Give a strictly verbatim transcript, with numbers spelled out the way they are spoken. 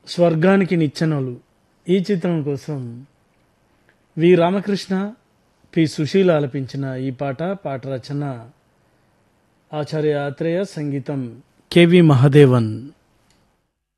స్వర్గానికి నిచ్చెనలు ఈ చిత్రం కోసం వి రామకృష్ణ, పి సుశీల ఆలపించిన ఈ పాట. పాట రచన ఆచార్య ఆత్రేయ, సంగీతం కెవి మహదేవన్.